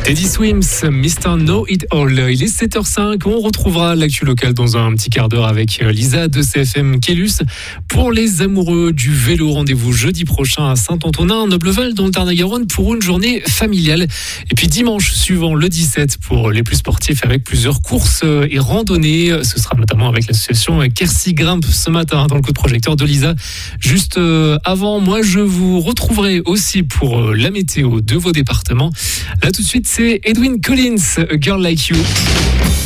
Teddy Swims, Mr. Know It All. Il est 7h05. On retrouvera l'actu locale dans un petit quart d'heure avec Lisa de CFM Kélus. Pour les amoureux du vélo, rendez-vous jeudi prochain à Saint-Antonin, Nobleval, dans le Tarn-et-Garonne, pour une journée familiale. Et puis dimanche suivant, le 17, pour les plus sportifs, avec plusieurs courses et randonnées. Ce sera notamment avec l'association Quercy Grimpe ce matin, dans le coup de projecteur de Lisa. Juste avant, moi, je vous retrouverai aussi pour la météo de vos départements. Là, tout de suite, c'est Edwyn Collins, A Girl Like You.